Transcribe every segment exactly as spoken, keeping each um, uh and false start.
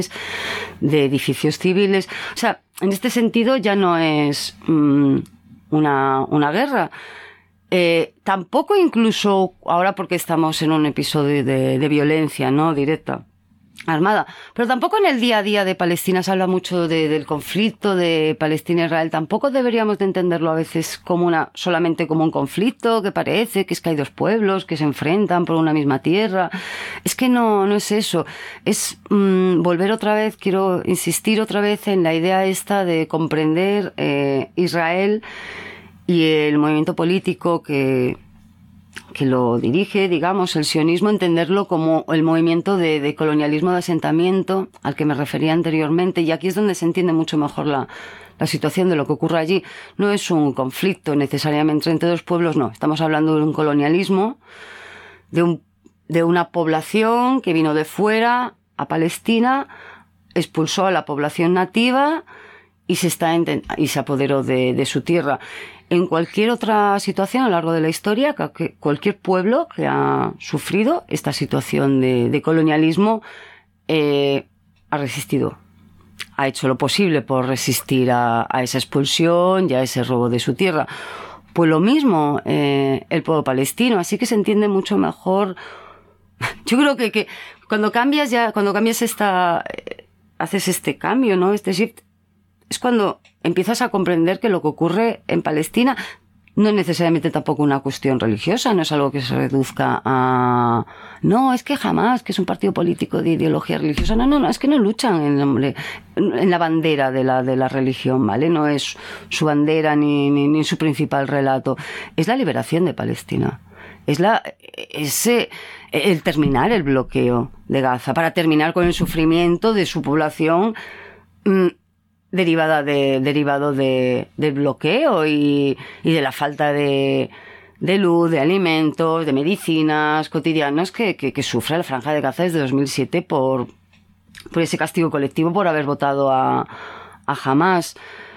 de edificios civiles. O sea, en este sentido ya no es mmm, una, una guerra. Eh, tampoco incluso ahora porque estamos en un episodio de, de violencia, ¿no? Directa, armada. Pero tampoco en el día a día de Palestina se habla mucho de, del conflicto de Palestina-Israel. Tampoco deberíamos de entenderlo a veces como una, solamente como un conflicto que parece que es que hay dos pueblos que se enfrentan por una misma tierra. Es que no, no es eso. Es mmm, volver otra vez, quiero insistir otra vez en la idea esta de comprender eh, Israel y el movimiento político que, que lo dirige, digamos, el sionismo, entenderlo como el movimiento de, de colonialismo de asentamiento al que me refería anteriormente, y aquí es donde se entiende mucho mejor la, la situación de lo que ocurre allí. No es un conflicto necesariamente entre dos pueblos, no, estamos hablando de un colonialismo, de, un, de una población que vino de fuera a Palestina, expulsó a la población nativa y se, está y se apoderó de, de su tierra. En cualquier otra situación a lo largo de la historia, cualquier pueblo que ha sufrido esta situación de, de colonialismo eh, ha resistido, ha hecho lo posible por resistir a, a esa expulsión y a ese robo de su tierra. Pues lo mismo eh, el pueblo palestino, así que se entiende mucho mejor. Yo creo que, que cuando cambias ya, cuando cambias esta, eh, haces este cambio, ¿no? Este shift, es cuando empiezas a comprender que lo que ocurre en Palestina no es necesariamente tampoco una cuestión religiosa, no es algo que se reduzca a... No, es que jamás, que es un partido político de ideología religiosa. No, no, no, es que no luchan en, nombre, en la bandera de la, de la religión, ¿vale? No es su bandera ni, ni, ni su principal relato. Es la liberación de Palestina. Es la, ese, el terminar el bloqueo de Gaza, para terminar con el sufrimiento de su población mmm, derivada de, derivado de, del bloqueo y, y de la falta de, de luz, de alimentos, de medicinas cotidianas que, que, que sufre la Franja de Gaza desde dos mil siete por, por ese castigo colectivo por haber votado a, a Hamás.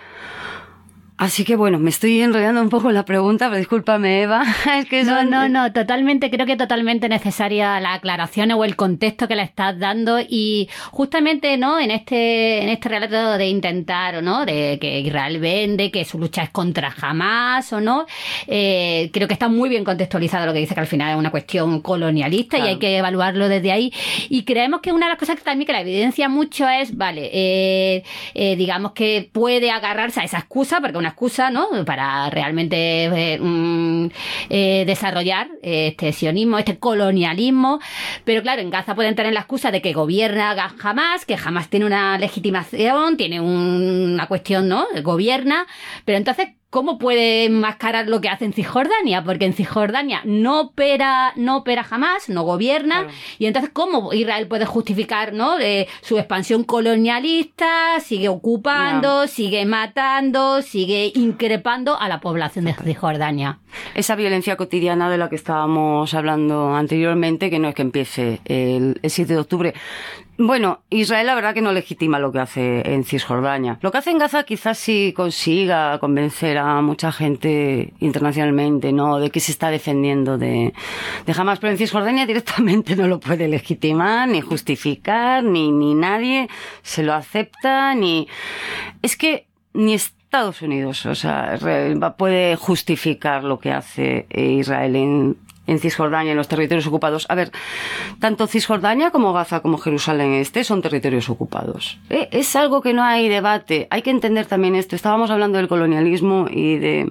Así que bueno, me estoy enrollando un poco en la pregunta, pero discúlpame, Eva. Es que no, son... no, no, totalmente, creo que totalmente necesaria la aclaración o el contexto que le estás dando, y justamente, ¿no? En este, en este relato de intentar, ¿no? De que Israel vende, que su lucha es contra Hamás, ¿o no? Eh, creo que está muy bien contextualizado lo que dice, que al final es una cuestión colonialista, claro, y hay que evaluarlo desde ahí. Y creemos que una de las cosas que también que la evidencia mucho es, vale, eh, eh, digamos que puede agarrarse a esa excusa, porque una excusa, ¿no? Para realmente eh, mm, eh, desarrollar eh, este sionismo, este colonialismo. Pero claro, en Gaza pueden tener la excusa de que gobierna Hamás, que Hamás tiene una legitimación, tiene un, una cuestión, ¿no? Gobierna, pero entonces, ¿cómo puede enmascarar lo que hace en Cisjordania? Porque en Cisjordania no opera, no opera Hamás, no gobierna, claro. Y entonces, ¿cómo Israel puede justificar, ¿no? Eh, su expansión colonialista, sigue ocupando, no. sigue matando, sigue increpando a la población de Cisjordania? Esa violencia cotidiana de la que estábamos hablando anteriormente, que no es que empiece el, el siete de octubre. Bueno, Israel la verdad que no legitima lo que hace en Cisjordania. Lo que hace en Gaza quizás sí consiga convencer a mucha gente internacionalmente, ¿no? De que se está defendiendo de, de Hamás, pero en Cisjordania directamente no lo puede legitimar, ni justificar, ni, ni nadie se lo acepta, ni... Es que ni Estados Unidos, o sea, puede justificar lo que hace Israel en en Cisjordania, en los territorios ocupados. A ver, tanto Cisjordania como Gaza como Jerusalén Este son territorios ocupados. ¿Eh? Es algo que no hay debate. Hay que entender también esto. Estábamos hablando del colonialismo y de...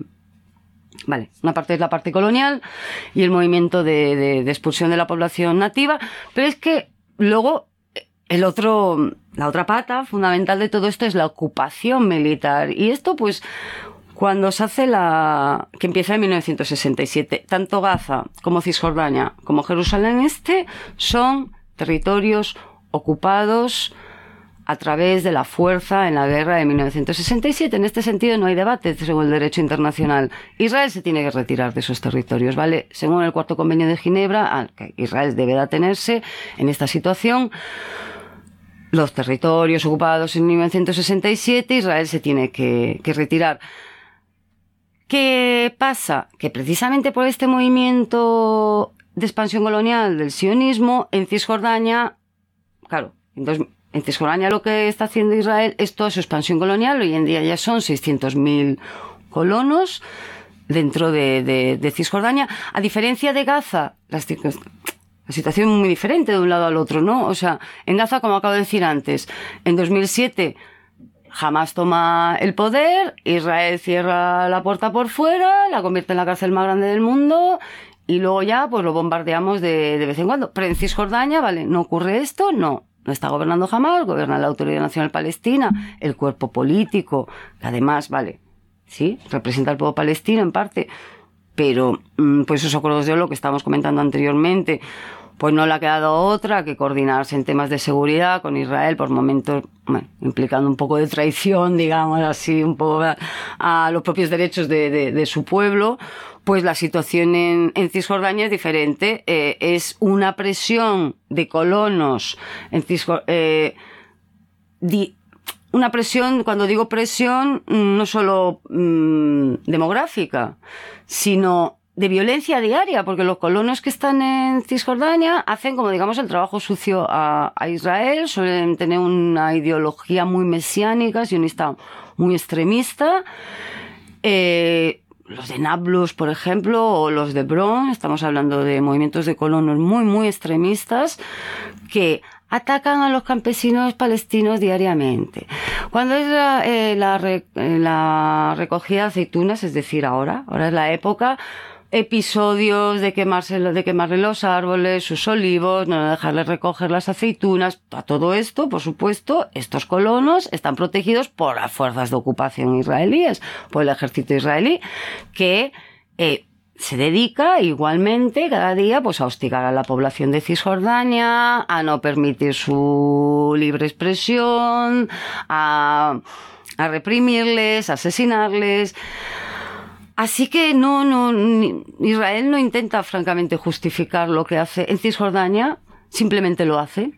Vale, una parte es la parte colonial y el movimiento de, de, de expulsión de la población nativa, pero es que luego el otro, la otra pata fundamental de todo esto es la ocupación militar. Y esto, pues... Cuando se hace la... que empieza en mil novecientos sesenta y siete, tanto Gaza como Cisjordania como Jerusalén Este son territorios ocupados a través de la fuerza en la guerra de mil novecientos sesenta y siete. En este sentido no hay debate según el derecho internacional. Israel se tiene que retirar de esos territorios, ¿vale? Según el cuarto convenio de Ginebra, Israel debe de atenerse en esta situación. Los territorios ocupados en mil novecientos sesenta y siete, Israel se tiene que, que retirar. ¿Qué pasa? Que precisamente por este movimiento de expansión colonial del sionismo en Cisjordania, claro, entonces En Cisjordania lo que está haciendo Israel es toda su expansión colonial. Hoy en día ya son seiscientos mil colonos dentro de, de, de Cisjordania. A diferencia de Gaza, las, la situación es muy diferente de un lado al otro, ¿no? O sea, en Gaza, como acabo de decir antes, en dos mil siete Hamás toma el poder, Israel cierra la puerta por fuera, la convierte en la cárcel más grande del mundo y luego ya pues lo bombardeamos de, de vez en cuando. Pero en Cisjordania, vale, no ocurre esto, no. No está gobernando Hamás, gobierna la Autoridad Nacional Palestina, el cuerpo político, que además, vale, sí, representa al pueblo palestino en parte, pero pues esos acuerdos de lo que estábamos comentando anteriormente, pues no le ha quedado otra que coordinarse en temas de seguridad con Israel, por momentos, bueno, implicando un poco de traición, digamos así, un poco a, a los propios derechos de, de, de su pueblo. Pues la situación en, en Cisjordania es diferente. Eh, es una presión de colonos en Cisjordania. Eh, di, una presión, cuando digo presión, no solo mmm, demográfica, sino de violencia diaria, porque los colonos que están en Cisjordania hacen, como digamos, el trabajo sucio a, a Israel, suelen tener una ideología muy mesiánica, sionista muy extremista. Eh, los de Nablus, por ejemplo, o los de Bron, estamos hablando de movimientos de colonos muy, muy extremistas que atacan a los campesinos palestinos diariamente. Cuando es la, eh, la, re, la recogida de aceitunas, es decir, ahora, ahora es la época, episodios de quemarse, de quemarle los árboles, sus olivos, no dejarles recoger las aceitunas, a todo esto, por supuesto, estos colonos están protegidos por las fuerzas de ocupación israelíes, por el ejército israelí, que eh, se dedica igualmente cada día pues a hostigar a la población de Cisjordania, a no permitir su libre expresión, a, a reprimirles, a asesinarles. Así que no, no, Israel no intenta francamente justificar lo que hace en Cisjordania, simplemente lo hace.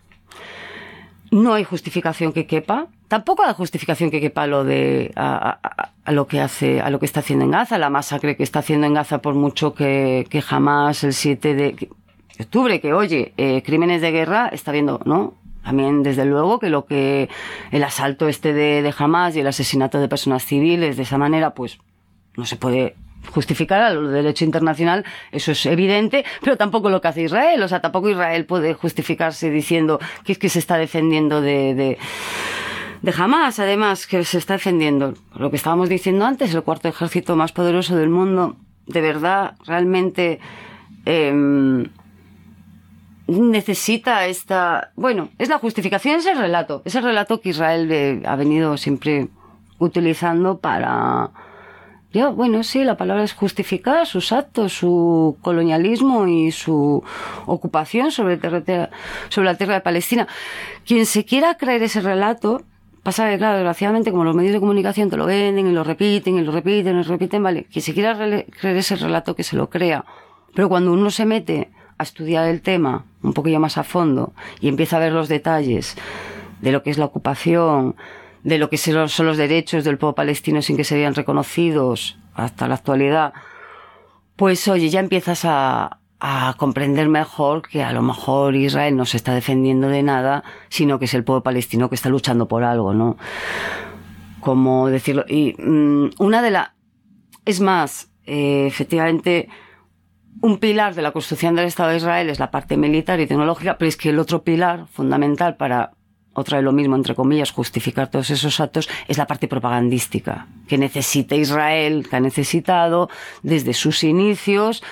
No hay justificación que quepa, tampoco hay justificación que quepa lo de a, a, a lo que hace, a lo que está haciendo en Gaza, la masacre que está haciendo en Gaza, por mucho que, que jamás el siete de octubre, que oye, eh, crímenes de guerra está viendo, ¿no? También, desde luego, que lo que el asalto este de, de Hamás y el asesinato de personas civiles de esa manera, pues no se puede justificar a lo del derecho internacional, eso es evidente, pero tampoco lo que hace Israel, o sea, tampoco Israel puede justificarse diciendo que es que se está defendiendo de, de, de Hamás, además, que se está defendiendo, lo que estábamos diciendo antes, el cuarto ejército más poderoso del mundo, de verdad, realmente eh, necesita esta, bueno, es la justificación, es el relato, es el relato que Israel eh, ha venido siempre utilizando para... Yo, bueno, sí, la palabra es justificar sus actos, su colonialismo y su ocupación sobre, terre, sobre la tierra de Palestina. Quien se quiera creer ese relato, pasa que, claro, desgraciadamente, como los medios de comunicación te lo venden y lo repiten y lo repiten y lo repiten, vale, quien se quiera creer ese relato, que se lo crea. Pero cuando uno se mete a estudiar el tema un poquillo más a fondo y empieza a ver los detalles de lo que es la ocupación, de lo que son los derechos del pueblo palestino sin que se vean reconocidos hasta la actualidad, pues oye, ya empiezas a, a comprender mejor que a lo mejor Israel no se está defendiendo de nada, sino que es el pueblo palestino que está luchando por algo, ¿no? Como decirlo. Y mmm, una de las... Es más, eh, efectivamente, un pilar de la construcción del Estado de Israel es la parte militar y tecnológica, pero es que el otro pilar fundamental para... otra vez lo mismo, entre comillas, justificar todos esos actos, es la parte propagandística que necesita Israel, que ha necesitado desde sus inicios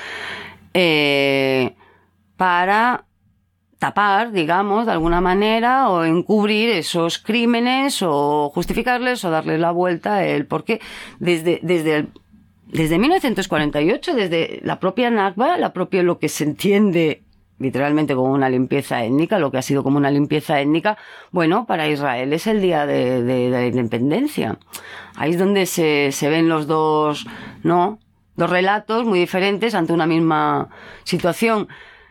eh, para tapar, digamos, de alguna manera, o encubrir esos crímenes, o justificarles, o darle la vuelta, el porqué. Desde, desde, el, desde mil novecientos cuarenta y ocho, desde la propia Nakba, la propia lo que se entiende literalmente como una limpieza étnica, lo que ha sido como una limpieza étnica, bueno, para Israel es el día de, de, de la independencia. Ahí es donde se, se ven los dos, ¿no? Dos relatos muy diferentes ante una misma situación.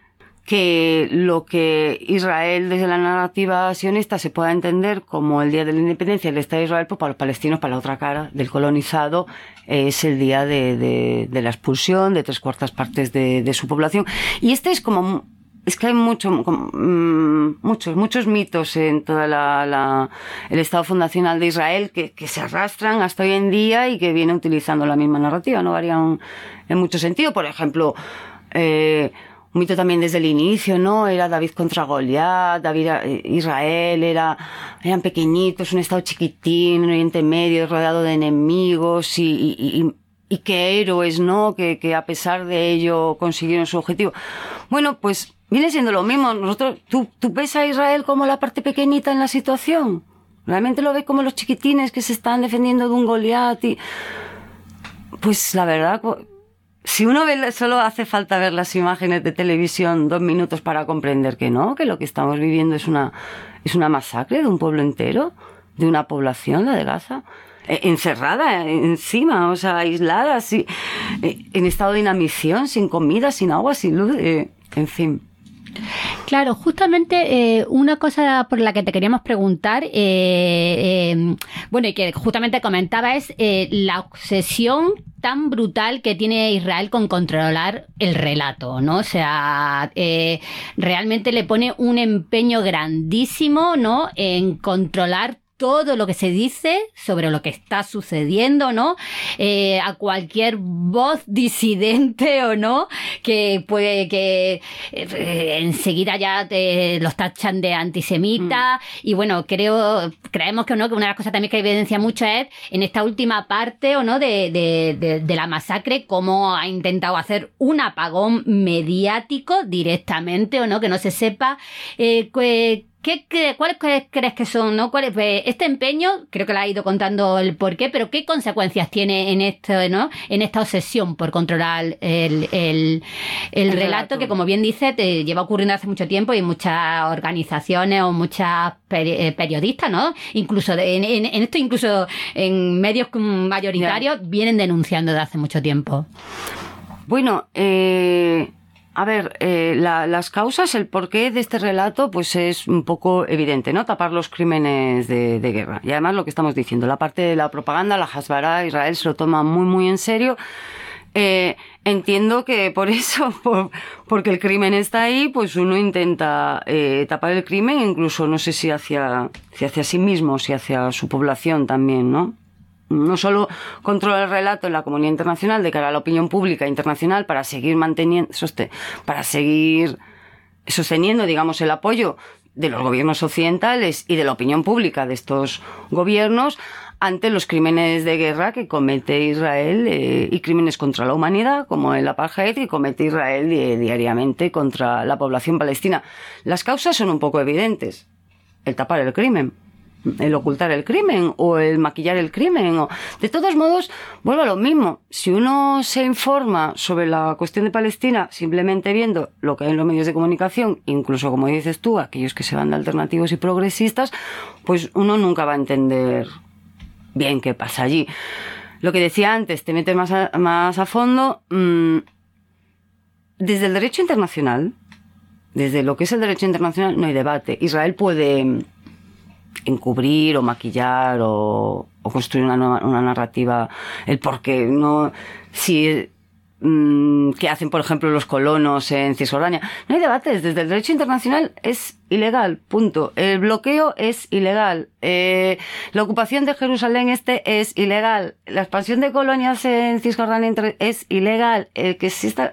Que lo que Israel desde la narrativa sionista se pueda entender como el día de la independencia del Estado de Israel, pues para los palestinos, para la otra cara del colonizado, es el día de, de, de la expulsión de tres cuartas partes de, de su población. Y este es como es que hay mucho, muchos, muchos mitos en toda la, la, el Estado fundacional de Israel que, que se arrastran hasta hoy en día y que viene utilizando la misma narrativa, no varían en mucho sentido. Por ejemplo, eh, un mito también desde el inicio, ¿no? Era David contra Goliat, David, Israel era, eran pequeñitos, un estado chiquitín, en Oriente Medio, rodeado de enemigos y, y, y y qué héroes, ¿no? Que, que a pesar de ello consiguieron su objetivo. Bueno, pues viene siendo lo mismo. Nosotros, ¿tú, tú ves a Israel como la parte pequeñita en la situación? ¿Realmente lo ves como los chiquitines que se están defendiendo de un Goliat? Y... Pues la verdad, si uno ve, solo hace falta ver las imágenes de televisión dos minutos para comprender que no, que lo que estamos viviendo es una, es una masacre de un pueblo entero, de una población, la de Gaza. Encerrada encima, o sea, aislada, así, en estado de inanición, sin comida, sin agua, sin luz, eh, en fin. Claro, justamente eh, una cosa por la que te queríamos preguntar, eh, eh, bueno, y que justamente comentaba es eh, la obsesión tan brutal que tiene Israel con controlar el relato, ¿no? O sea, eh, realmente le pone un empeño grandísimo, ¿no? En controlar todo lo que se dice sobre lo que está sucediendo, ¿no? Eh, a cualquier voz disidente o no, que puede que eh, enseguida ya te los tachan de antisemita. Mm. Y bueno, creo, creemos que, ¿no? que una de las cosas también que evidencia mucho es en esta última parte o no de, de, de, de la masacre, cómo ha intentado hacer un apagón mediático directamente o no, que no se sepa eh, que, ¿Qué, qué, ¿Cuáles crees que son? ¿No? ¿Cuál es, este empeño, creo que le ha ido contando el porqué, pero qué consecuencias tiene en esto, ¿no? En esta obsesión por controlar el, el, el, el relato, relato, que como bien dice, te lleva ocurriendo hace mucho tiempo y muchas organizaciones o muchas peri- periodistas, ¿no? Incluso de, en, en, en esto, incluso en medios mayoritarios, yeah. vienen denunciando desde hace mucho tiempo. Bueno, eh... A ver, eh, la, las causas, el porqué de este relato, pues es un poco evidente, ¿no? Tapar los crímenes de, de guerra. Y además lo que estamos diciendo, la parte de la propaganda, la Hasbara, Israel se lo toma muy, muy en serio. Eh, entiendo que por eso, por, porque el crimen está ahí, pues uno intenta eh, tapar el crimen, incluso no sé si hacia, si hacia sí mismo, si hacia su población también, ¿no? No solo controla el relato en la comunidad internacional de cara a la opinión pública internacional para seguir manteniendo, para seguir sosteniendo, digamos, el apoyo de los gobiernos occidentales y de la opinión pública de estos gobiernos ante los crímenes de guerra que comete Israel eh, y crímenes contra la humanidad, como el apartheid, que comete Israel eh, diariamente contra la población palestina. Las causas son un poco evidentes. El tapar el crimen, el ocultar el crimen o el maquillar el crimen. O... De todos modos, vuelvo a lo mismo. Si uno se informa sobre la cuestión de Palestina simplemente viendo lo que hay en los medios de comunicación, incluso como dices tú, aquellos que se van de alternativos y progresistas, pues uno nunca va a entender bien qué pasa allí. Lo que decía antes, te metes más a, más a fondo. Mmm, desde el derecho internacional, desde lo que es el derecho internacional, no hay debate. Israel puede encubrir o maquillar o, o construir una, nueva, una narrativa, el por qué no, si mmm, que hacen por ejemplo los colonos en Cisjordania. No hay debates, desde el derecho internacional es ilegal, punto. El bloqueo es ilegal, eh, la ocupación de Jerusalén Este es ilegal, la expansión de colonias en Cisjordania es ilegal, el que exista.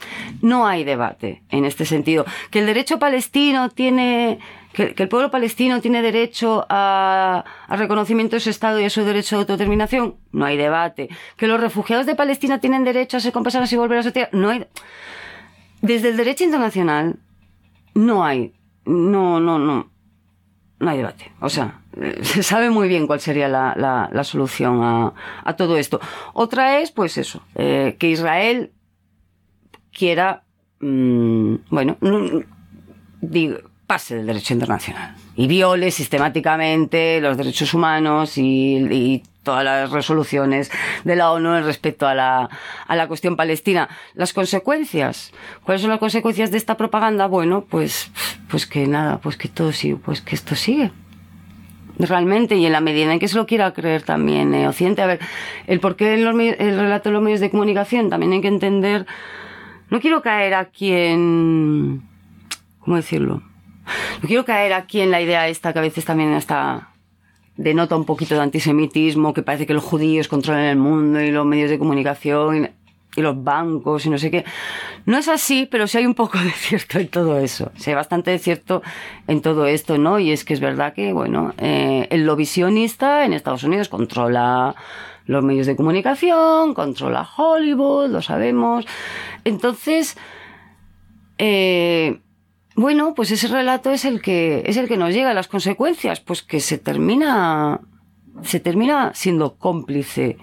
No hay debate en este sentido. Que el derecho palestino tiene, que, que el pueblo palestino tiene derecho a, a reconocimiento de su Estado y a su derecho de autodeterminación, no hay debate. Que los refugiados de Palestina tienen derecho a ser compensados y volver a su tierra, no hay. Desde el derecho internacional no hay, no, no, no, no hay debate. O sea, se sabe muy bien cuál sería la, la, la solución a, a todo esto. Otra es, pues eso, eh, que Israel quiera, mmm, bueno, digo, pase del derecho internacional y viole sistemáticamente los derechos humanos y, y todas las resoluciones de la ONU respecto a la, a la cuestión palestina. Las consecuencias, ¿cuáles son las consecuencias de esta propaganda? Bueno, pues, pues que nada, pues que todo sigue, pues que esto sigue. Realmente, y en la medida en que se lo quiera creer también eh, Occidente. A ver, el por qué en los, el relato de los medios de comunicación también hay que entender. No quiero caer aquí en, ¿cómo decirlo? No quiero caer aquí en la idea esta que a veces también está... denota un poquito de antisemitismo, que parece que los judíos controlan el mundo y los medios de comunicación y, y los bancos y no sé qué. No es así, pero sí hay un poco de cierto en todo eso. Sí hay bastante de cierto en todo esto, ¿no? Y es que es verdad que, bueno, eh, el lobby sionista en Estados Unidos controla los medios de comunicación, controla Hollywood, lo sabemos. Entonces, eh... bueno, pues ese relato es el que es el que nos llega a las consecuencias, pues que se termina se termina siendo cómplice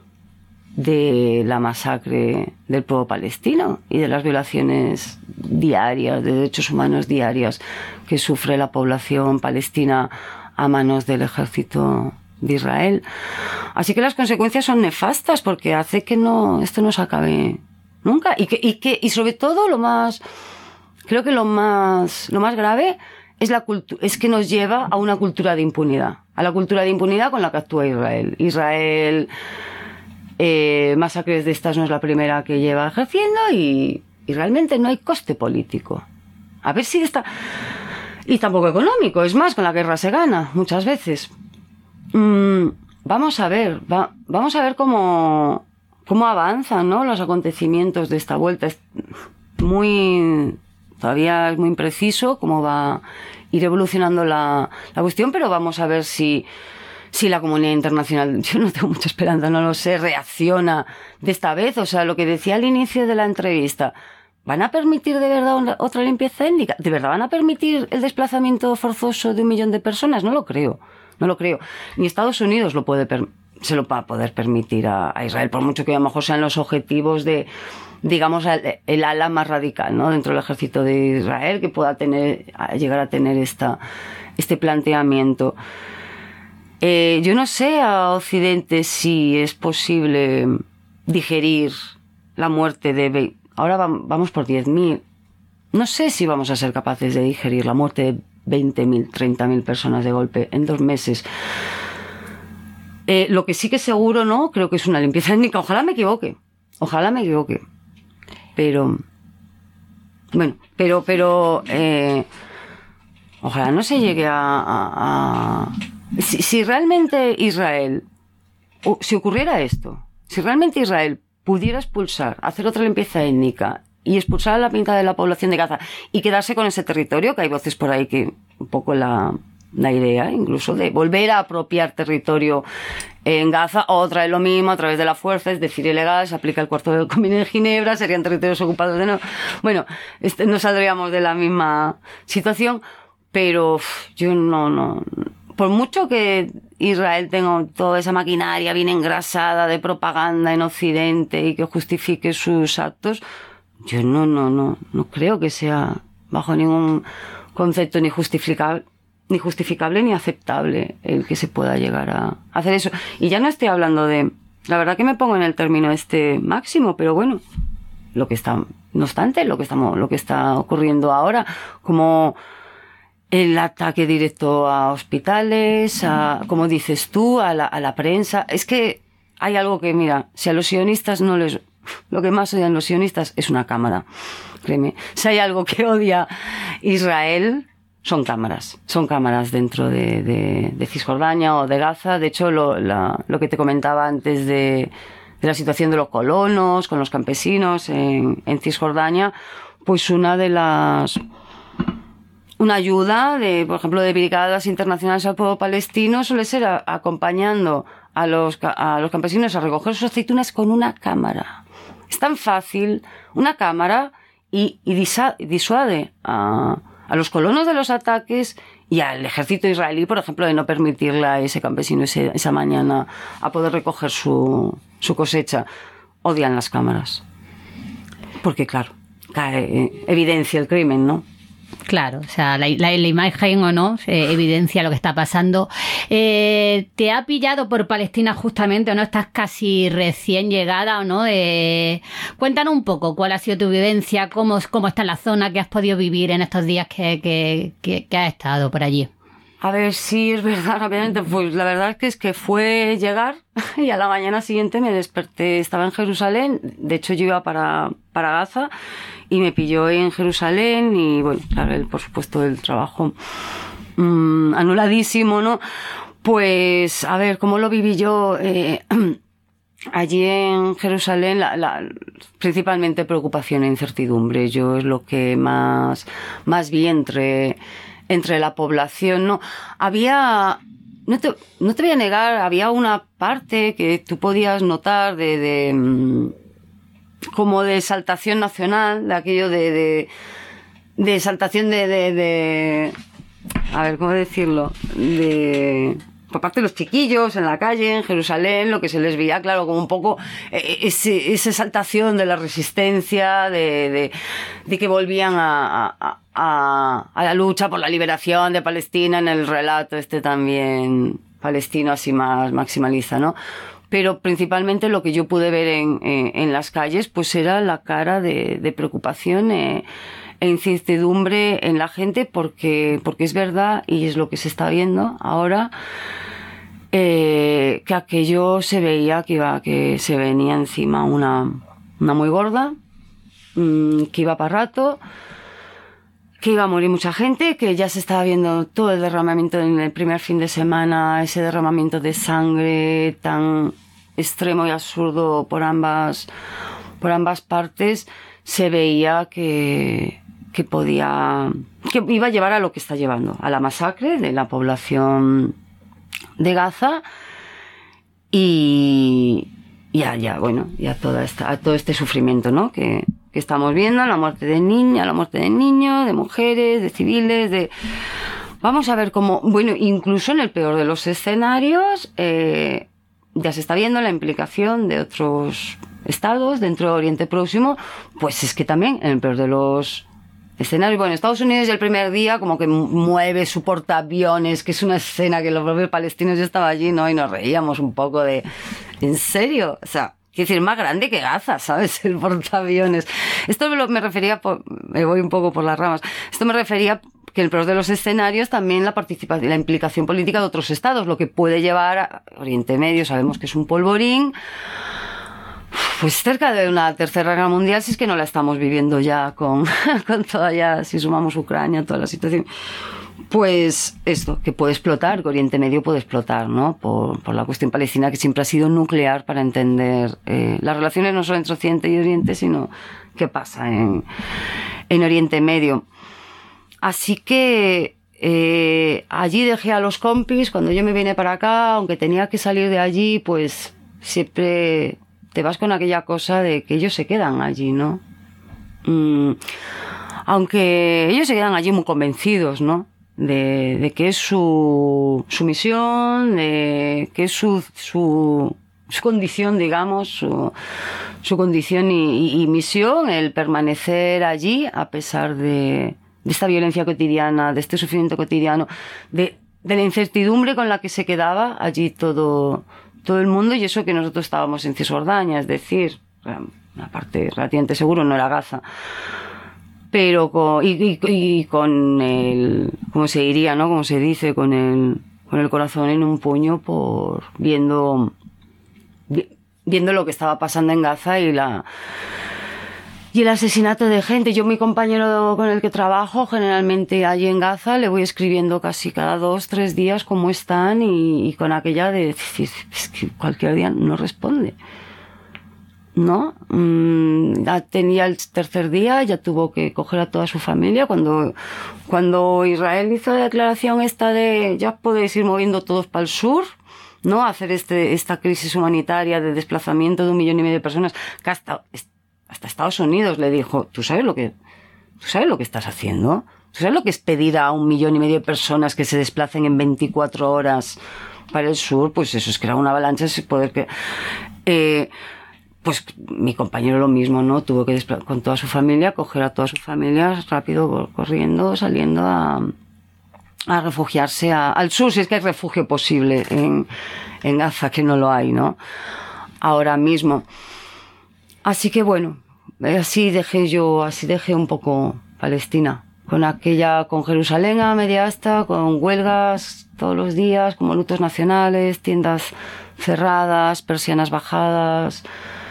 de la masacre del pueblo palestino y de las violaciones diarias de derechos humanos diarias que sufre la población palestina a manos del ejército de Israel. Así que las consecuencias son nefastas porque hace que no esto no se acabe nunca y que y que y sobre todo lo más Creo que lo más, lo más grave es, la cultu- es que nos lleva a una cultura de impunidad. A la cultura de impunidad con la que actúa Israel. Israel, eh, masacres de estas no es la primera que lleva ejerciendo y, y realmente no hay coste político. A ver si está... Y tampoco económico. Es más, con la guerra se gana muchas veces. Mm, vamos a ver, va, vamos a ver cómo, cómo avanzan, ¿no?, los acontecimientos de esta vuelta. Es muy... Todavía es muy impreciso cómo va a ir evolucionando la, la cuestión, pero vamos a ver si, si la comunidad internacional, yo no tengo mucha esperanza, no lo sé, reacciona de esta vez. O sea, lo que decía al inicio de la entrevista, ¿van a permitir de verdad una, otra limpieza étnica? ¿De verdad van a permitir el desplazamiento forzoso de un millón de personas? No lo creo, no lo creo. Ni Estados Unidos lo puede per, se lo va a poder permitir a, a Israel, por mucho que a lo mejor sean los objetivos de... digamos, el, el ala más radical, ¿no?, dentro del ejército de Israel, que pueda tener, llegar a tener esta, este planteamiento. Eh, yo no sé a Occidente si es posible digerir la muerte de... Ahora vamos por diez mil. No sé si vamos a ser capaces de digerir la muerte de veinte mil, treinta mil personas de golpe en dos meses. Eh, lo que sí que seguro, ¿no?, creo que es una limpieza étnica. Ojalá me equivoque. Ojalá me equivoque. Pero, bueno, pero, pero, eh, ojalá no se llegue a... a, a si, si realmente Israel, si ocurriera esto, si realmente Israel pudiera expulsar, hacer otra limpieza étnica y expulsar a la mitad de la población de Gaza y quedarse con ese territorio, que hay voces por ahí que un poco la... la idea incluso de volver a apropiar territorio en Gaza, otra vez lo mismo a través de la fuerza, es decir, ilegal, se aplica el cuarto del Convenio de Ginebra, serían territorios ocupados de nuevo. Bueno, este, no saldríamos de la misma situación, pero uf, yo no, no, por mucho que Israel tenga toda esa maquinaria bien engrasada de propaganda en Occidente y que justifique sus actos, yo no, no, no, no creo que sea bajo ningún concepto ni justificable ni justificable ni aceptable el que se pueda llegar a hacer eso. Y ya no estoy hablando de... La verdad que me pongo en el término este máximo, pero bueno, lo que está... No obstante, lo que, estamos, lo que está ocurriendo ahora, como el ataque directo a hospitales, a, como dices tú, a la, a la prensa. Es que hay algo que, mira, si a los sionistas no les... Lo que más odian los sionistas es una cámara, créeme. Si hay algo que odia Israel... Son cámaras, son cámaras dentro de, de, de Cisjordania o de Gaza. De hecho, lo, la, lo que te comentaba antes de, de la situación de los colonos con los campesinos en, en Cisjordania, pues una de las... Una ayuda, de, por ejemplo, de brigadas internacionales al pueblo palestino suele ser a, acompañando a los, a los campesinos a recoger sus aceitunas con una cámara. Es tan fácil, una cámara, y, y disa, disuade a... a los colonos de los ataques y al ejército israelí, por ejemplo, de no permitirle a ese campesino ese, esa mañana a poder recoger su, su cosecha. Odian las cámaras. Porque, claro, cae, evidencia el crimen, ¿no? Claro, o sea, la, la, la imagen o no eh, evidencia lo que está pasando. Eh, ¿Te ha pillado por Palestina justamente o no? Estás casi recién llegada o no. Eh, cuéntanos un poco cuál ha sido tu vivencia, cómo, cómo está la zona que has podido vivir en estos días que, que, que, que has estado por allí. A ver si es verdad, obviamente, pues la verdad es que es que fue llegar y a la mañana siguiente me desperté, estaba en Jerusalén, de hecho yo iba para, para Gaza y me pilló en Jerusalén y bueno, claro, el, por supuesto el trabajo mmm, anuladísimo, ¿no? Pues, a ver, ¿cómo lo viví yo? Eh, allí en Jerusalén, la, la, principalmente preocupación e incertidumbre, yo es lo que más, más vi entre... entre la población, ¿no? Había, no te, no te voy a negar, había una parte que tú podías notar de, de como de exaltación nacional, de aquello de, de, de exaltación de, de, de, a ver, ¿cómo decirlo? De... por parte de los chiquillos en la calle, en Jerusalén, lo que se les veía, claro, como un poco eh, ese, esa exaltación de la resistencia, de, de, de que volvían a, a, a, a la lucha por la liberación de Palestina en el relato este también palestino así más maximaliza, ¿no? Pero principalmente lo que yo pude ver en, en, en las calles, pues era la cara de, de preocupación eh, e incertidumbre en la gente, porque, porque es verdad, y es lo que se está viendo ahora, eh, que aquello se veía que iba, que se venía encima una, una muy gorda, mmm, que iba para rato, que iba a morir mucha gente, que ya se estaba viendo todo el derramamiento en el primer fin de semana, ese derramamiento de sangre tan extremo y absurdo por ambas, por ambas partes, se veía que, que podía, que iba a llevar a lo que está llevando, a la masacre de la población de Gaza y, y a, ya, bueno, y a, toda esta, a todo este sufrimiento, ¿no? Que, que estamos viendo, la muerte de niñas, la muerte de niños, de mujeres, de civiles, de... Vamos a ver cómo, bueno, incluso en el peor de los escenarios, eh, ya se está viendo la implicación de otros estados dentro de Oriente Próximo, pues es que también en el peor de los escenarios, bueno, Estados Unidos el primer día como que mueve su portaaviones, que es una escena que los propios palestinos, yo estaba allí, ¿no? Y nos reíamos un poco de, ¿en serio? O sea, quiero decir, más grande que Gaza, ¿sabes? El portaaviones. Esto me refería, por, me voy un poco por las ramas, esto me refería que en el peor de los escenarios también la participación, la implicación política de otros estados, lo que puede llevar a Oriente Medio, sabemos que es un polvorín, pues cerca de una tercera guerra mundial, si es que no la estamos viviendo ya con, con toda ya, si sumamos Ucrania, toda la situación. Pues esto, que puede explotar, que Oriente Medio puede explotar, ¿no? Por, por la cuestión palestina, que siempre ha sido nuclear para entender eh, las relaciones no solo entre Occidente y Oriente, sino qué pasa en, en Oriente Medio. Así que eh, allí dejé a los compis, cuando yo me vine para acá, aunque tenía que salir de allí, pues siempre te vas con aquella cosa de que ellos se quedan allí, ¿no? Mm, aunque ellos se quedan allí muy convencidos, ¿no? De, de que es su, su misión, de que es su, su, su condición, digamos, su, su condición y, y, y misión, el permanecer allí a pesar de, de esta violencia cotidiana, de este sufrimiento cotidiano, de, de la incertidumbre con la que se quedaba allí todo, todo el mundo, y eso que nosotros estábamos en Cisjordania, es decir, una parte relativamente seguro no era Gaza, pero con, y, y, y con el, ¿cómo se diría, no? Como se dice, con el, con el corazón en un puño por viendo, viendo lo que estaba pasando en Gaza y la, y el asesinato de gente. Yo, mi compañero con el que trabajo, generalmente allí en Gaza, le voy escribiendo casi cada dos, tres días cómo están y, y con aquella de decir, es que cualquier día no responde. ¿No? Mm, ya tenía el tercer día, ya tuvo que coger a toda su familia. Cuando, cuando Israel hizo la declaración esta de ya podéis ir moviendo todos para el sur, ¿no? Hacer este, esta crisis humanitaria de desplazamiento de un millón y medio de personas, que hasta, hasta Estados Unidos le dijo, ¿tú sabes lo que, tú sabes lo que estás haciendo? ¿Tú sabes lo que es pedir a un millón y medio de personas que se desplacen en veinticuatro horas para el sur? Pues eso es crear una avalancha, es poder que, eh, pues mi compañero lo mismo, ¿no? Tuvo que despl- con toda su familia, coger a toda su familia rápido, corriendo, saliendo a, a refugiarse a, al sur, si es que hay refugio posible en, en Gaza, que no lo hay, ¿no? Ahora mismo. Así que bueno, así dejé yo, así dejé un poco Palestina con aquella, con Jerusalén a media asta, con huelgas todos los días, como lutos nacionales, tiendas cerradas, persianas bajadas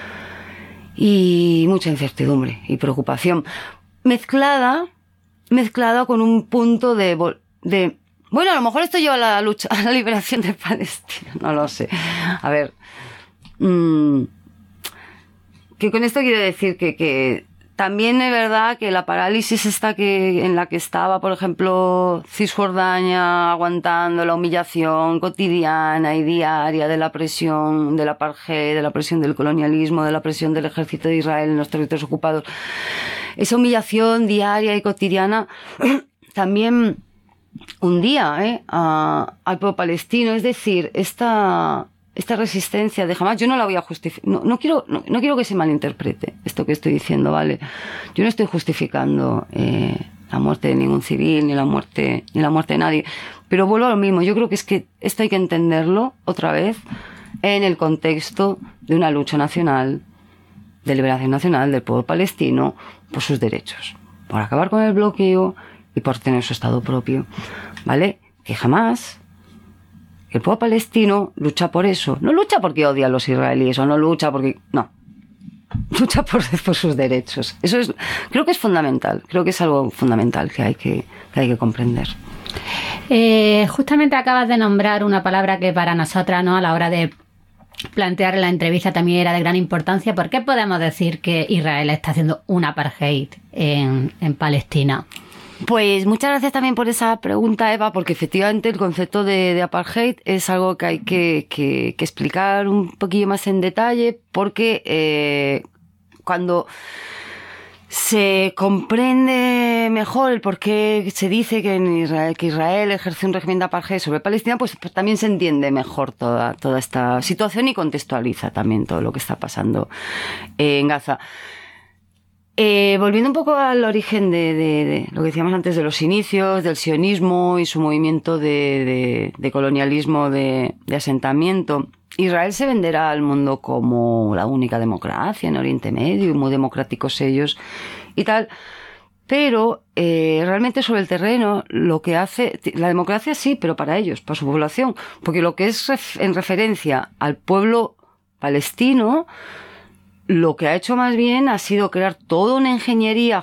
y mucha incertidumbre y preocupación mezclada, mezclada con un punto de, de bueno, a lo mejor esto lleva a la lucha, a la liberación de Palestina, no lo sé. A ver, mmm, que con esto quiero decir que, que también es verdad que la parálisis esta que, en la que estaba, por ejemplo, Cisjordania, aguantando la humillación cotidiana y diaria de la presión del apartheid, de la presión del colonialismo, de la presión del ejército de Israel en los territorios ocupados, esa humillación diaria y cotidiana también hundía ¿eh? a, al pueblo palestino. Es decir, esta, esta resistencia de Hamás, yo no la voy a justificar, no, no, quiero, no, no quiero que se malinterprete esto que estoy diciendo, ¿vale? Yo no estoy justificando eh, la muerte de ningún civil, ni la muerte, ni la muerte de nadie, pero vuelvo a lo mismo. Yo creo que es que esto hay que entenderlo otra vez en el contexto de una lucha nacional, de liberación nacional del pueblo palestino por sus derechos, por acabar con el bloqueo y por tener su Estado propio, ¿vale? Que jamás el pueblo palestino lucha por eso. No lucha porque odia a los israelíes, o no lucha porque... No. Lucha por, por sus derechos. Eso es, creo que es fundamental. Creo que es algo fundamental que hay que, que, hay que comprender. Eh, justamente acabas de nombrar una palabra que para nosotras, ¿no?, a la hora de plantear la entrevista también era de gran importancia. ¿Por qué podemos decir que Israel está haciendo un apartheid en, en Palestina? Pues muchas gracias también por esa pregunta, Eva, porque efectivamente el concepto de, de apartheid es algo que hay que, que, que explicar un poquillo más en detalle, porque eh, cuando se comprende mejor el por qué se dice que, en Israel, que Israel ejerce un régimen de apartheid sobre Palestina, pues, pues también se entiende mejor toda, toda esta situación y contextualiza también todo lo que está pasando en Gaza. Eh, volviendo un poco al origen de, de, de lo que decíamos antes de los inicios, del sionismo y su movimiento de, de, de colonialismo, de, de asentamiento, Israel se venderá al mundo como la única democracia en Oriente Medio y muy democráticos ellos y tal, pero eh, realmente sobre el terreno lo que hace, la democracia sí, pero para ellos, para su población, porque lo que es ref, en referencia al pueblo palestino, lo que ha hecho más bien ha sido crear toda una ingeniería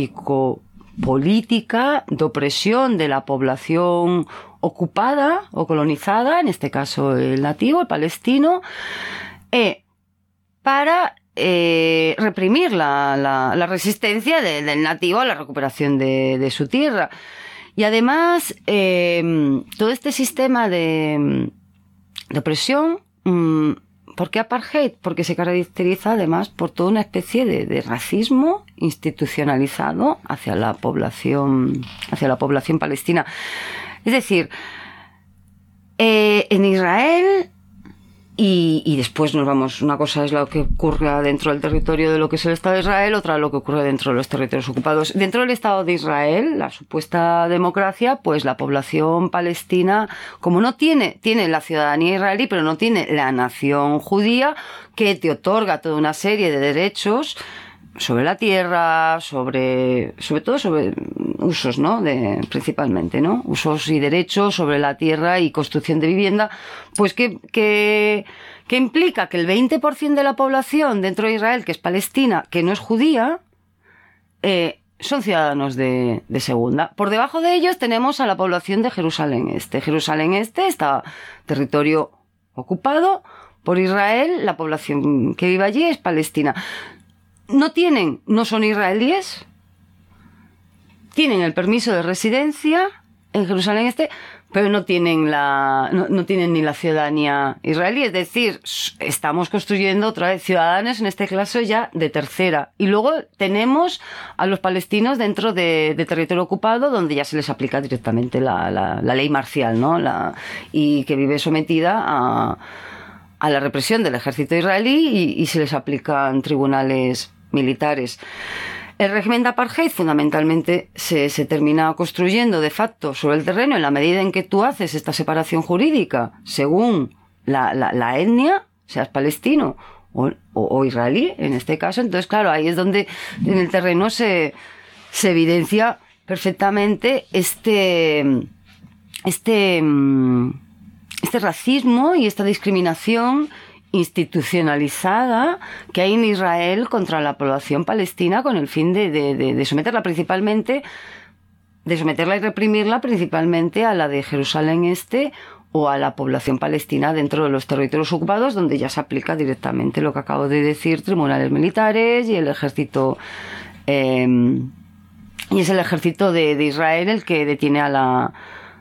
jurídico-política de opresión de la población ocupada o colonizada, en este caso el nativo, el palestino, eh, para eh, reprimir la, la, la resistencia de, del nativo a la recuperación de, de su tierra. Y además, eh, todo este sistema de, de opresión... Mmm, ¿por qué apartheid? Porque se caracteriza además por toda una especie de, de racismo institucionalizado hacia la población, hacia la población palestina. Es decir, eh, en Israel, y, y después nos vamos, una cosa es lo que ocurre dentro del territorio de lo que es el Estado de Israel, otra lo que ocurre dentro de los territorios ocupados. Dentro del Estado de Israel, la supuesta democracia, pues la población palestina, como no tiene, tiene la ciudadanía israelí, pero no tiene la nación judía, que te otorga toda una serie de derechos sobre la tierra, sobre, sobre todo sobre usos, ¿no? De, principalmente, ¿no? Usos y derechos sobre la tierra y construcción de vivienda, pues que, que, que implica que el veinte por ciento de la población dentro de Israel, que es palestina, que no es judía, eh, son ciudadanos de, de segunda. Por debajo de ellos tenemos a la población de Jerusalén Este. Jerusalén Este está territorio ocupado por Israel, la población que vive allí es palestina. No tienen, no son israelíes, tienen el permiso de residencia en Jerusalén Este, pero no tienen la, no, no tienen ni la ciudadanía israelí. Es decir, estamos construyendo otra vez ciudadanos, en este caso ya de tercera. Y luego tenemos a los palestinos dentro de, de territorio ocupado, donde ya se les aplica directamente la, la, la ley marcial, ¿no? La, y que vive sometida a, a la represión del ejército israelí y, y se les aplican tribunales militares. El régimen de apartheid fundamentalmente se, se termina construyendo de facto sobre el terreno en la medida en que tú haces esta separación jurídica según la, la, la etnia, seas palestino o, o, o israelí en este caso. Entonces, claro, ahí es donde en el terreno se, se evidencia perfectamente este, este, este racismo y esta discriminación institucionalizada que hay en Israel contra la población palestina con el fin de, de, de, de someterla principalmente, de someterla y reprimirla principalmente a la de Jerusalén Este o a la población palestina dentro de los territorios ocupados, donde ya se aplica directamente lo que acabo de decir, tribunales militares y el ejército, eh, y es el ejército de, de Israel el que detiene a la,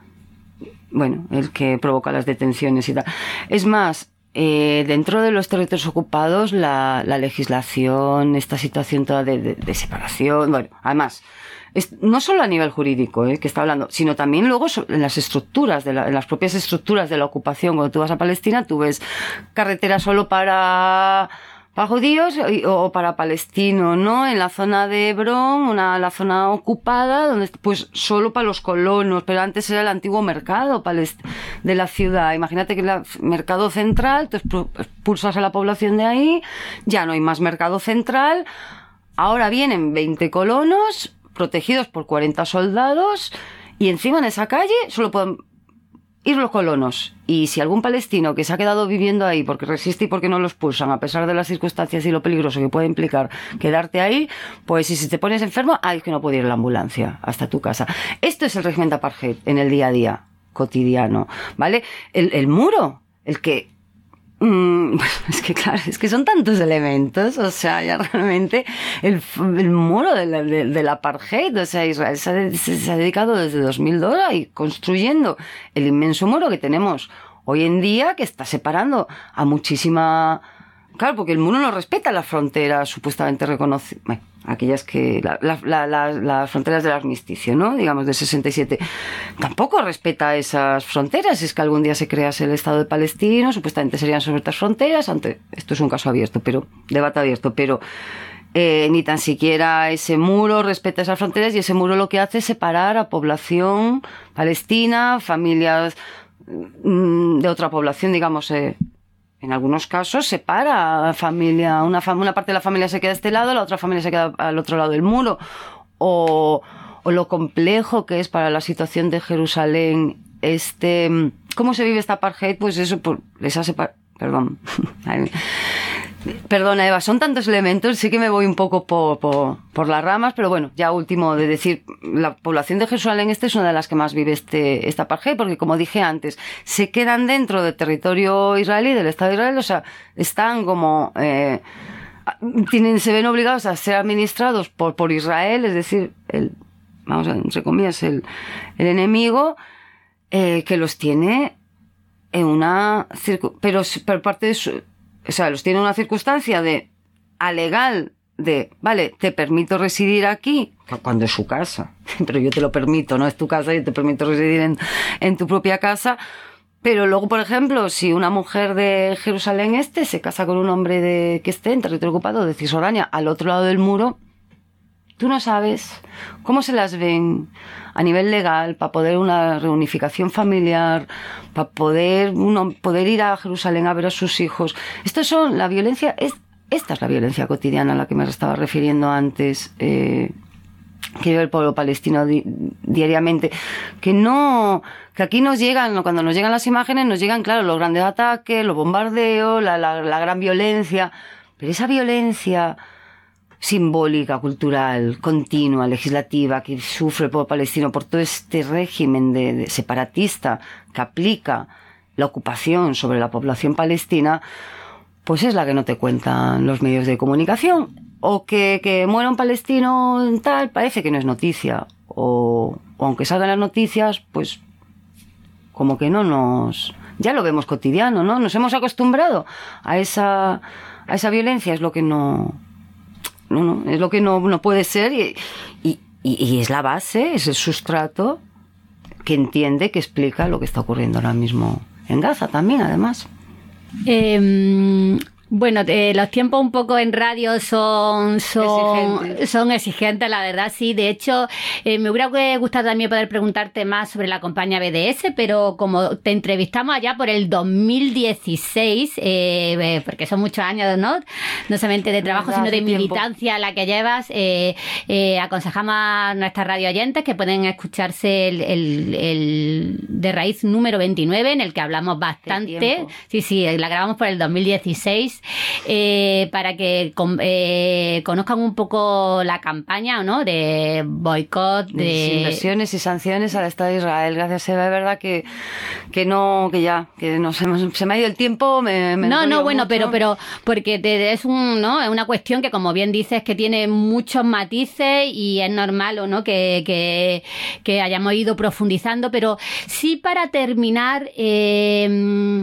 bueno, el que provoca las detenciones y tal. Es más, eh, dentro de los territorios ocupados, la, la legislación, esta situación toda de, de, de separación, bueno, además, es, no solo a nivel jurídico, eh, que está hablando, sino también luego en las estructuras, de la, en las propias estructuras de la ocupación. Cuando tú vas a Palestina, tú ves carreteras solo para, para judíos o para palestinos, ¿no? En la zona de Hebrón, una, la zona ocupada, donde pues solo para los colonos, pero antes era el antiguo mercado de la ciudad. Imagínate que el mercado central, tú expulsas a la población de ahí, ya no hay más mercado central, ahora vienen veinte colonos protegidos por cuarenta soldados y encima en esa calle solo pueden ir los colonos. Y si algún palestino que se ha quedado viviendo ahí porque resiste y porque no lo expulsan, a pesar de las circunstancias y lo peligroso que puede implicar quedarte ahí, pues si te pones enfermo, ay, que no puede ir la ambulancia hasta tu casa. Esto es el régimen de apartheid en el día a día cotidiano, ¿vale? El, el muro, el que Mm, es que claro, es que son tantos elementos, o sea, ya realmente el, el muro del de, de apartheid, o sea, Israel se ha, se, se ha dedicado desde dos mil dos a ir construyendo el inmenso muro que tenemos hoy en día, que está separando a muchísima... Claro, porque el muro no respeta las fronteras supuestamente reconocidas, bueno, aquellas que... La, la, la, la, las fronteras del armisticio, ¿no? Digamos, de sesenta y siete. Tampoco respeta esas fronteras. Es que algún día se crease el Estado de Palestina, supuestamente serían sobre estas fronteras. Ante, esto es un caso abierto, pero debate abierto, pero eh, ni tan siquiera ese muro respeta esas fronteras, y ese muro lo que hace es separar a población palestina, familias mmm, de otra población, digamos... Eh, En algunos casos separa a familia, una, fam- una parte de la familia se queda a este lado, la otra familia se queda al otro lado del muro. O, o lo complejo que es para la situación de Jerusalén, este, ¿cómo se vive esta apartheid? Pues eso, por esa separación, perdón, perdona Eva, son tantos elementos, sí que me voy un poco por, por, por las ramas, pero bueno, ya último de decir, la población de Jerusalén Este es una de las que más vive este, esta apartheid, porque como dije antes, se quedan dentro del territorio israelí, del Estado de Israel, o sea, están como, eh, tienen, se ven obligados a ser administrados por, por Israel, es decir, el, vamos a, entre comillas, el, el enemigo, eh, que los tiene en una, circu- pero, pero parte de su, o sea, los tiene en una circunstancia de alegal, de, vale, te permito residir aquí, cuando es su casa, pero yo te lo permito, no es tu casa, yo te permito residir en, en tu propia casa. Pero luego, por ejemplo, si una mujer de Jerusalén Este se casa con un hombre de que esté en territorio ocupado de Cisjordania, al otro lado del muro, tú no sabes cómo se las ven a nivel legal para poder una reunificación familiar, para poder uno poder ir a Jerusalén a ver a sus hijos. Esto son la violencia, es, esta es la violencia cotidiana a la que me estaba refiriendo antes, eh, que vive el pueblo palestino di, diariamente, que no, que aquí nos llegan, cuando nos llegan las imágenes, nos llegan, claro, los grandes ataques, los bombardeos, la, la, la gran violencia, pero esa violencia simbólica, cultural, continua, legislativa, que sufre el pueblo palestino por todo este régimen de, de separatista que aplica la ocupación sobre la población palestina, pues es la que no te cuentan los medios de comunicación. O que, que muera un palestino tal, parece que no es noticia. O, o aunque salgan las noticias, pues como que no nos... Ya lo vemos cotidiano, ¿no? Nos hemos acostumbrado a esa, a esa violencia, es lo que no... No, no, es lo que no, no puede ser y, y, y es la base, es el sustrato que entiende, que explica lo que está ocurriendo ahora mismo en Gaza también, además. Eh, Bueno, eh, los tiempos un poco en radio son son exigentes. son exigentes, la verdad, sí. De hecho, eh, me hubiera gustado también poder preguntarte más sobre la compañía B D S, pero como te entrevistamos allá por el dos mil dieciséis, eh, porque son muchos años, ¿no? No solamente de trabajo, verdad, sino de hace tiempo. militancia la que llevas, eh, eh, aconsejamos a nuestras radio oyentes que pueden escucharse el, el, el de raíz número veintinueve, en el que hablamos bastante. tiempo. Sí, sí, la grabamos por el dos mil dieciséis. Eh, para que con, eh, conozcan un poco la campaña, ¿no? De boicot, de... de inversiones y sanciones al Estado de Israel. Gracias, Eva. Es verdad que, que no, que ya, que no se, se me ha ido el tiempo. Me, me no, no, bueno, mucho. pero, pero porque te, es un, ¿no? Es una cuestión que, como bien dices, que tiene muchos matices y es normal, ¿o no? Que, que, que hayamos ido profundizando, pero sí, para terminar. Eh,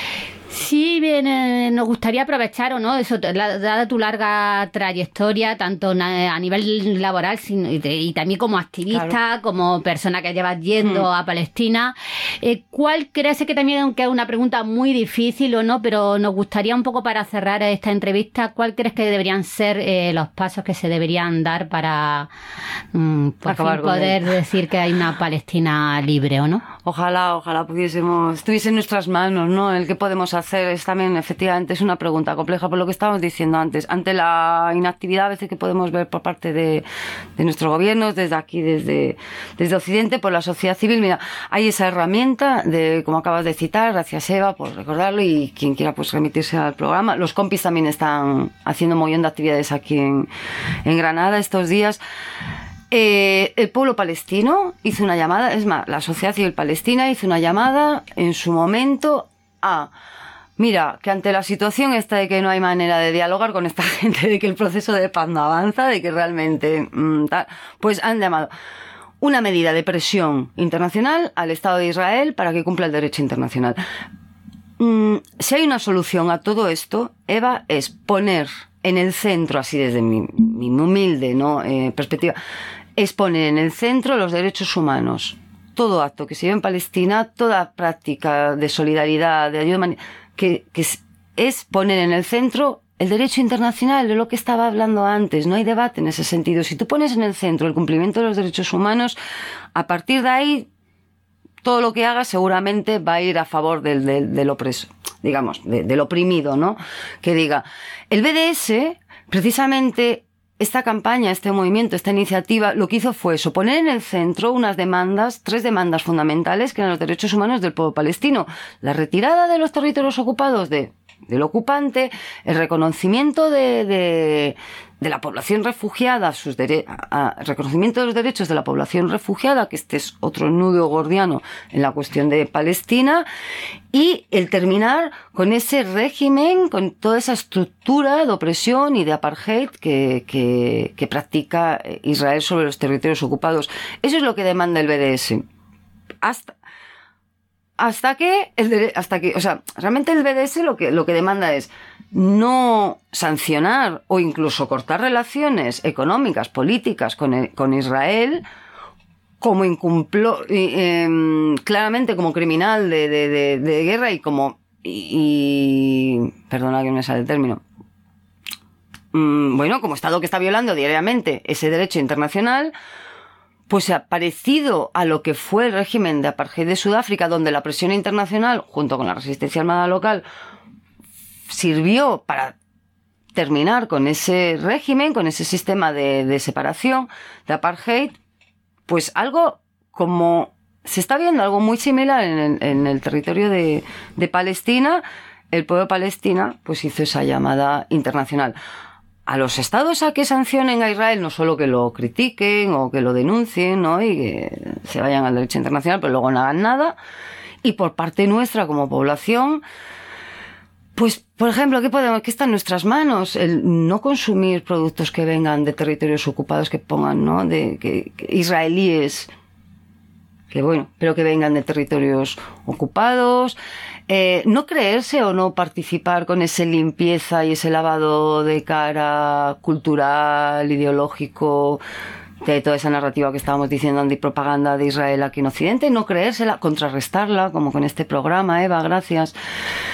Sí, bien, eh, nos gustaría aprovechar, o no, eso, la, dada tu larga trayectoria, tanto na, a nivel laboral sin, y, de, y también como activista, claro, como persona que llevas yendo hmm. a Palestina, eh, ¿cuál crees que también, que es una pregunta muy difícil o no, pero nos gustaría un poco para cerrar esta entrevista, ¿cuál crees que deberían ser eh, los pasos que se deberían dar para mm, por Acabar fin poder él. decir que hay una Palestina libre, o no? Ojalá, ojalá pudiésemos, estuviese en nuestras manos, ¿no? El que podemos hacer es también, efectivamente, es una pregunta compleja por lo que estábamos diciendo antes. Ante la inactividad a veces que podemos ver por parte de, de nuestros gobiernos, desde aquí, desde, desde Occidente, por la sociedad civil, mira, hay esa herramienta de, como acabas de citar, gracias Eva por recordarlo, y quien quiera pues remitirse al programa. Los compis también están haciendo un montón de actividades aquí en, en Granada estos días. Eh, el pueblo palestino hizo una llamada, es más, la sociedad civil palestina hizo una llamada en su momento a, mira, que ante la situación esta de que no hay manera de dialogar con esta gente, de que el proceso de paz no avanza, de que realmente mmm, tal, pues han llamado una medida de presión internacional al Estado de Israel para que cumpla el derecho internacional. Mm, si hay una solución a todo esto, Eva, es poner en el centro, así desde mi, mi humilde, ¿no? eh, perspectiva, es poner en el centro los derechos humanos. Todo acto que se lleve en Palestina, toda práctica de solidaridad, de ayuda humanitaria, que, que es, es poner en el centro el derecho internacional, de lo que estaba hablando antes. No hay debate en ese sentido. Si tú pones en el centro el cumplimiento de los derechos humanos, a partir de ahí, todo lo que hagas seguramente va a ir a favor del, del, del opreso, digamos, de, del oprimido, ¿no? Que diga, el B D S, precisamente, esta campaña, este movimiento, esta iniciativa, lo que hizo fue eso, poner en el centro unas demandas, tres demandas fundamentales, que eran los derechos humanos del pueblo palestino. La retirada de los territorios ocupados de, del ocupante, el reconocimiento de, de, de la población refugiada, sus dere- a, reconocimiento de los derechos de la población refugiada, que este es otro nudo gordiano en la cuestión de Palestina, y el terminar con ese régimen, con toda esa estructura de opresión y de apartheid que, que, que practica Israel sobre los territorios ocupados. Eso es lo que demanda el B D S. Hasta, hasta que, el, hasta que, o sea, realmente el B D S lo que, lo que demanda es no sancionar o incluso cortar relaciones económicas, políticas con, el, con Israel, como incumplo, eh, claramente como criminal de, de, de, de guerra y como, y, y perdona que me sale el término, mm, bueno, como Estado que está violando diariamente ese derecho internacional, pues parecido a lo que fue el régimen de apartheid de Sudáfrica, donde la presión internacional, junto con la resistencia armada local, sirvió para terminar con ese régimen, con ese sistema de, de separación, de apartheid. Pues algo como se está viendo algo muy similar en el, en el territorio de, de Palestina. El pueblo de Palestina pues hizo esa llamada internacional a los estados a que sancionen a Israel, no solo que lo critiquen o que lo denuncien, ¿no? Y que se vayan al derecho internacional, pero luego no hagan nada. Y por parte nuestra como población, pues, por ejemplo, ¿qué podemos, qué está en nuestras manos? El no consumir productos que vengan de territorios ocupados, que pongan, ¿no? De que, que israelíes, que bueno, pero que vengan de territorios ocupados. Eh, no creerse o no participar con esa limpieza y ese lavado de cara cultural, ideológico, de toda esa narrativa que estábamos diciendo, antipropaganda de Israel aquí en Occidente, no creérsela, contrarrestarla, como con este programa, Eva, gracias.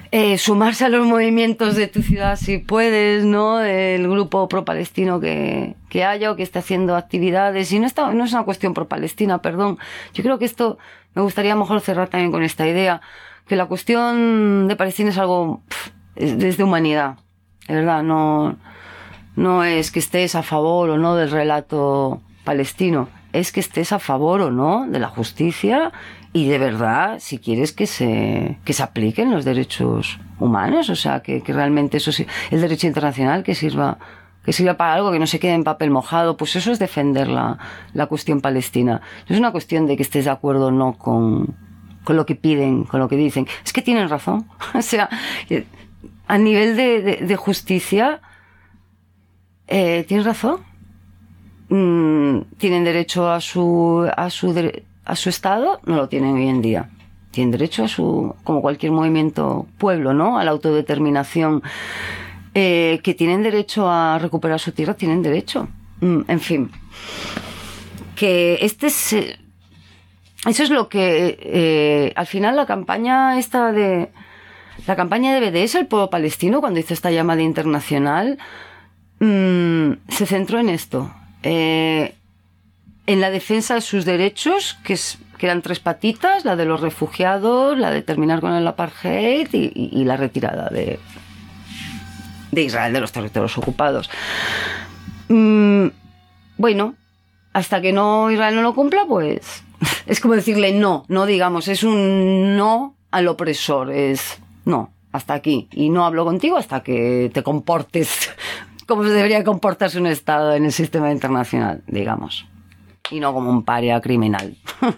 Eh, sumarse a los movimientos de tu ciudad si puedes, ¿no? Del grupo pro-palestino que, que haya o que esté haciendo actividades. Y no, está, no es una cuestión pro-palestina, perdón. Yo creo que esto me gustaría mejor cerrar también con esta idea, que la cuestión de Palestina es algo pff, es de humanidad, de verdad. No, no es que estés a favor o no del relato palestino, es que estés a favor o no de la justicia y de verdad, si quieres que se, que se apliquen los derechos humanos, o sea, que, que realmente eso sí, el derecho internacional que sirva, que sirva para algo, que no se quede en papel mojado, pues eso es defender la, la cuestión palestina. No es una cuestión de que estés de acuerdo o no con, con lo que piden, con lo que dicen. Es que tienen razón. O sea, a nivel de, de, de justicia, eh, tienes razón. Mm, tienen derecho a su, a su derecho a su estado, no lo tienen hoy en día. Tienen derecho a su, como cualquier movimiento pueblo, ¿no? A la autodeterminación. Eh, que tienen derecho a recuperar su tierra, tienen derecho. Mm, en fin. Que este es... Eh, eso es lo que... Eh, al final la campaña esta de... La campaña de B D S, el pueblo palestino, cuando hizo esta llamada internacional, mmm, se centró en esto. Eh... en la defensa de sus derechos, que, es, que eran tres patitas, la de los refugiados, la de terminar con el apartheid y, y, y la retirada de, de Israel de los territorios ocupados. Mm, bueno, hasta que no Israel no lo cumpla, pues es como decirle no, no digamos, es un no al opresor, es no, hasta aquí. Y no hablo contigo hasta que te comportes como se debería comportarse un Estado en el sistema internacional, digamos. Y no como un paria criminal.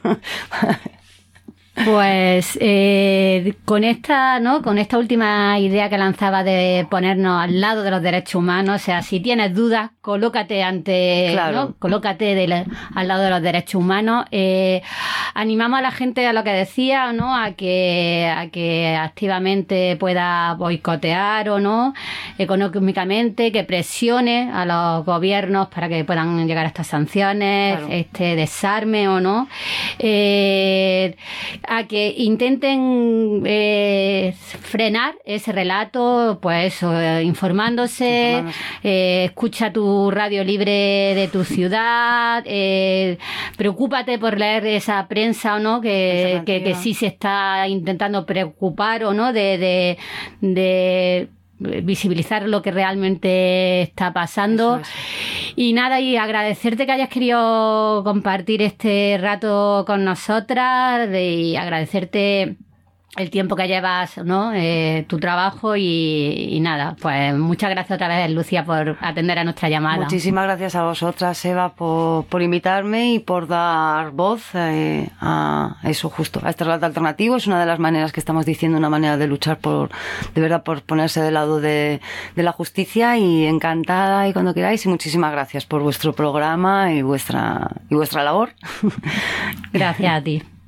Pues eh, con esta, ¿no? Con esta última idea que lanzaba de ponernos al lado de los derechos humanos, o sea, si tienes dudas, colócate ante, claro. ¿no? Colócate de la, al lado de los derechos humanos. Eh, animamos a la gente a lo que decía, ¿no? A que, a que activamente pueda boicotear o no, económicamente, que presione a los gobiernos para que puedan llegar a estas sanciones, claro. Este desarme o no. Eh, a que intenten eh, frenar ese relato, pues eso, eh, informándose, informándose. Eh, escucha tu radio libre de tu ciudad, eh, preocúpate por leer esa prensa o no, que, que, que sí se está intentando preocupar o no de, de, de visibilizar lo que realmente está pasando. Es. Y nada, y agradecerte que hayas querido compartir este rato con nosotras y agradecerte el tiempo que llevas, ¿no? Eh, tu trabajo y, y nada, pues muchas gracias otra vez, Lucía, por atender a nuestra llamada. Muchísimas gracias a vosotras, Eva, por, por invitarme y por dar voz eh, a eso justo, a este relato alternativo. Es una de las maneras que estamos diciendo, una manera de luchar por, de verdad, por ponerse del lado de, de la justicia, y encantada y cuando queráis, y muchísimas gracias por vuestro programa y vuestra, y vuestra labor. Gracias a ti.